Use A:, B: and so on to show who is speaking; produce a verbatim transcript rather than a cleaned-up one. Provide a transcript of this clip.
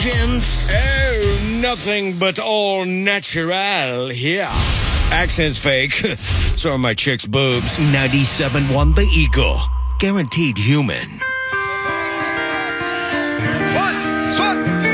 A: gents?
B: Oh, nothing but all natural here. Accent's fake. So are my chick's boobs.
A: ninety-seven point one The Eagle. Guaranteed human.